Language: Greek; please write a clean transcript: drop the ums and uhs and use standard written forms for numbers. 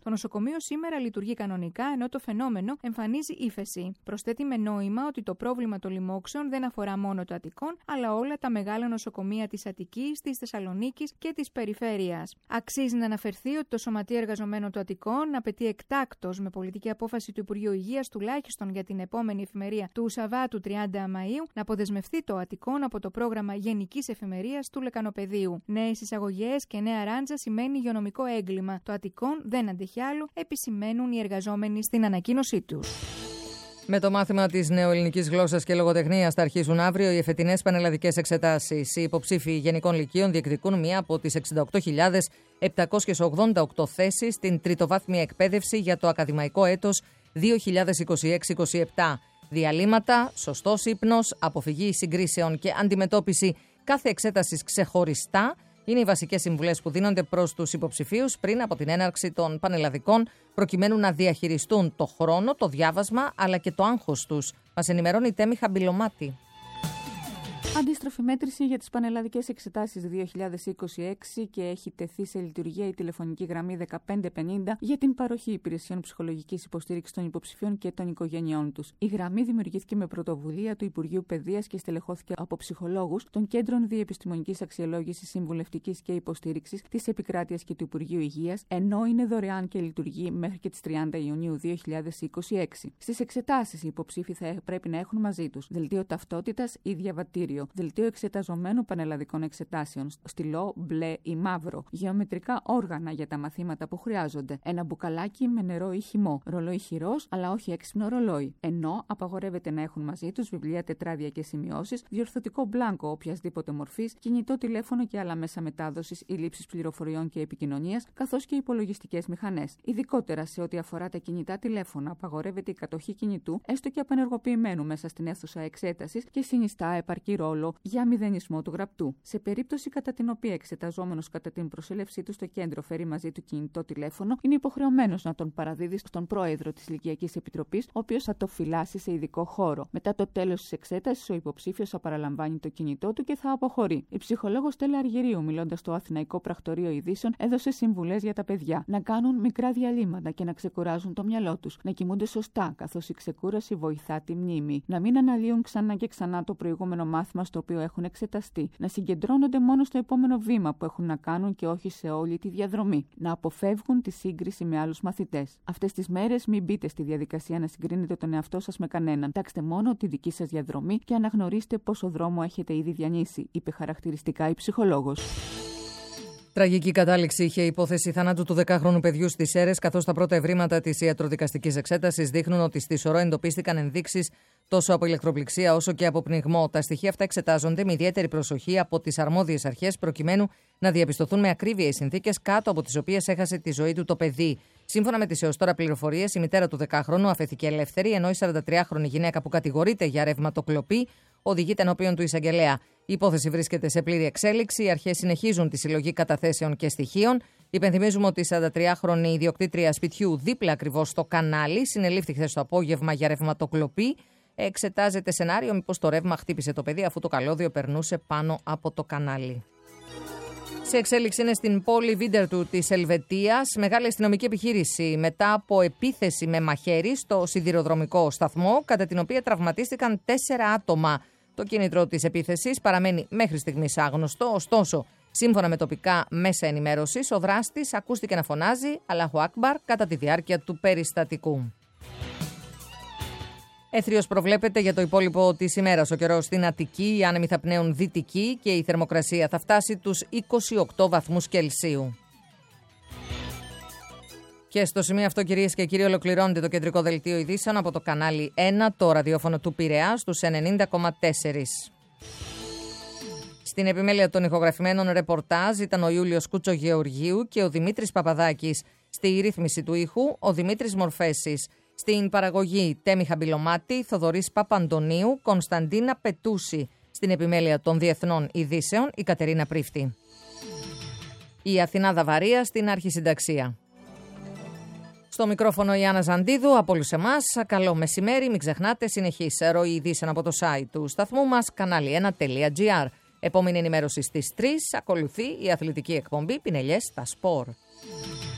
Το νοσοκομείο σήμερα λειτουργεί κανονικά, ενώ το φαινόμενο εμφανίζει ύφεση. Προσθέτει με νόημα ότι το πρόβλημα των λοιμόξεων δεν αφορά μόνο το Αττικόν, αλλά όλα τα μεγάλα νοσοκομεία της Αττικής, της Θεσσαλονίκης και της περιφέρειας. Αξίζει να αναφερθεί ότι το Σωματείο Εργαζομένων του Αττικών απαιτεί εκτάκτως, με πολιτική απόφαση του Υπουργείου Υγείας, τουλάχιστον για την επόμενη εφημερία του Σαββάτου 30 Μαΐου, να αποδεσμευτεί το Αττικόν από το πρόγραμμα Γενικής Εφημερίας του Λεκανοπεδίου. Νέες εισαγωγές και νέα ράντζα σημαίνει υγειονομικό έγκλημα. Το Αττικόν δεν αντέχει άλλο, επισημαίνουν οι εργαζόμενοι στην ανακοίνωσή τους. Με το μάθημα της νεοελληνικής γλώσσας και λογοτεχνίας θα αρχίσουν αύριο οι εφετινές πανελλαδικές εξετάσεις. Οι υποψήφοι γενικών λυκείων διεκδικούν μία από τις 68.788 θέσεις στην τριτοβάθμια εκπαίδευση για το ακαδημαϊκό έτος 2026-27. Διαλύματα, σωστός ύπνος, αποφυγή συγκρίσεων και αντιμετώπιση κάθε εξέτασης ξεχωριστά είναι οι βασικές συμβουλές που δίνονται προς τους υποψηφίους πριν από την έναρξη των πανελλαδικών, προκειμένου να διαχειριστούν το χρόνο, το διάβασμα αλλά και το άγχος τους. Μας ενημερώνει η Τέμη Χαμπιλωμάτη. Αντίστροφη μέτρηση για τις πανελλαδικές εξετάσεις 2026 και έχει τεθεί σε λειτουργία η τηλεφωνική γραμμή 1550 για την παροχή υπηρεσιών ψυχολογικής υποστήριξης των υποψηφίων και των οικογενειών τους. Η γραμμή δημιουργήθηκε με πρωτοβουλία του Υπουργείου Παιδείας και στελεχώθηκε από ψυχολόγους των Κέντρων Διεπιστημονικής Αξιολόγησης, Συμβουλευτικής και Υποστήριξης της Επικράτειας και του Υπουργείου Υγείας, ενώ είναι δωρεάν και λειτουργεί μέχρι και τις 30 Ιουνίου 2026. Στις εξετάσεις οι υποψήφοι θα πρέπει να έχουν μαζί τους δελτίο ταυτότητας ή διαβατήριο, δελτίο εξεταζομένου πανελλαδικών εξετάσεων, στυλό μπλε ή μαύρο, γεωμετρικά όργανα για τα μαθήματα που χρειάζονται, ένα μπουκαλάκι με νερό ή χυμό, ρολόι χειρός αλλά όχι έξυπνο ρολόι, ενώ απαγορεύεται να έχουν μαζί τους βιβλία, τετράδια και σημειώσεις, διορθωτικό μπλάνκο οποιασδήποτε μορφής, κινητό τηλέφωνο και άλλα μέσα μετάδοσης ή λήψης πληροφοριών και επικοινωνίας, καθώς και υπολογιστικές μηχανές. Ειδικότερα σε ό,τι αφορά τα κινητά τηλέφωνα, απαγορεύεται η κατοχή κινητού, έστω και απενεργοποιημένου, μέσα στην αίθουσα εξέτασης και συνιστά επαρκή ρόλο για μηδενισμό του γραπτού. Σε περίπτωση κατά την οποία εξεταζόμενος κατά την προσέλευσή του στο κέντρο φέρει μαζί του κινητό τηλέφωνο, είναι υποχρεωμένος να τον παραδίδει στον πρόεδρο της Λυκειακής Επιτροπής, ο οποίος θα το φυλάσει σε ειδικό χώρο. Μετά το τέλος της εξέτασης, ο υποψήφιος θα παραλαμβάνει το κινητό του και θα αποχωρεί. Η ψυχολόγος Στέλλα Αργυρίου, μιλώντας στο Αθηναϊκό Πρακτορείο Ειδήσεων, έδωσε συμβουλές για τα παιδιά να κάνουν μικρά διαλύματα και να ξεκουράζουν το μυαλό τους, να κοιμούνται σωστά, καθώς η ξεκούραση βοηθά τη μνήμη, να μην αναλύουν ξανά και ξανά το προηγούμενο μάθημα στο οποίο έχουν εξεταστεί, να συγκεντρώνονται μόνο στο επόμενο βήμα που έχουν να κάνουν και όχι σε όλη τη διαδρομή, να αποφεύγουν τη σύγκριση με άλλους μαθητές. Αυτές τις μέρες μην μπείτε στη διαδικασία να συγκρίνετε τον εαυτό σας με κανέναν. Κοιτάξτε μόνο τη δική σας διαδρομή και αναγνωρίστε πόσο δρόμο έχετε ήδη διανύσει, είπε χαρακτηριστικά η ψυχολόγος. Τραγική κατάληξη είχε η υπόθεση θανάτου του 10χρονου παιδιού στις Σέρρες, καθώς τα πρώτα ευρήματα της ιατροδικαστικής εξέτασης δείχνουν ότι στη Σωρό εντοπίστηκαν ενδείξεις τόσο από ηλεκτροπληξία όσο και από πνιγμό. Τα στοιχεία αυτά εξετάζονται με ιδιαίτερη προσοχή από τις αρμόδιες αρχές, προκειμένου να διαπιστωθούν με ακρίβεια οι συνθήκες κάτω από τις οποίες έχασε τη ζωή του το παιδί. Σύμφωνα με τις έως τώρα πληροφορίες, η μητέρα του 10χρονου αφέθηκε ελεύθερη, ενώ η 43χρονη γυναίκα που κατηγορείται για ρευματοκλοπή οδηγείται ενώπιον του εισαγγελέα. Η υπόθεση βρίσκεται σε πλήρη εξέλιξη. Οι αρχές συνεχίζουν τη συλλογή καταθέσεων και στοιχείων. Υπενθυμίζουμε ότι η 43χρονη ιδιοκτήτρια σπιτιού δίπλα ακριβώς στο κανάλι συνελήφθη χθες το απόγευμα για ρευματοκλοπή. Εξετάζεται σενάριο μήπως το ρεύμα χτύπησε το παιδί αφού το καλώδιο περνούσε πάνω από το κανάλι. Σε εξέλιξη είναι στην πόλη Βίντερτου της Ελβετίας μεγάλη αστυνομική επιχείρηση μετά από επίθεση με μαχαίρι στο σιδηροδρομικό σταθμό, κατά την οποία τραυματίστηκαν 4 άτομα. Το κίνητρο της επίθεσης παραμένει μέχρι στιγμής άγνωστο, ωστόσο, σύμφωνα με τοπικά μέσα ενημέρωσης, ο δράστης ακούστηκε να φωνάζει «Αλάχου Ακμπαρ» κατά τη διάρκεια του περιστατικού. Έθριος προβλέπεται για το υπόλοιπο της ημέρας. Ο καιρός στην Αττική, οι άνεμοι θα πνέουν δυτική και η θερμοκρασία θα φτάσει τους 28 βαθμούς Κελσίου. Και στο σημείο αυτό, κυρίες και κύριοι, ολοκληρώνεται το κεντρικό δελτίο ειδήσεων από το κανάλι 1, το ραδιόφωνο του Πειραιά, στους 90,4. Στην επιμέλεια των ηχογραφημένων ρεπορτάζ ήταν ο Ιούλιος Κουτσογεωργίου και ο Δημήτρης Παπαδάκης. Στη ρύθμιση του ήχου, ο Δημήτρης Μορφέσης. Στην παραγωγή, Τέμη Χαμπιλωμάτη, Θοδωρής Παπαντονίου, Κωνσταντίνα Πετούση. Στην επιμέλεια των διεθνών ειδήσεων, η Κατερίνα Πρίφτη. Η Αθηνά Δαβαρία στην αρχισυνταξία. Στο μικρόφωνο η Άννα Ζαντίδου, από όλους εμάς, καλό μεσημέρι, μην ξεχνάτε, συνεχής ροή ειδήσεων από το site του σταθμού μας, κανάλι1.gr. Επόμενη ενημέρωση στις 3, ακολουθεί η αθλητική εκπομπή Πινελιές στα Σπορ.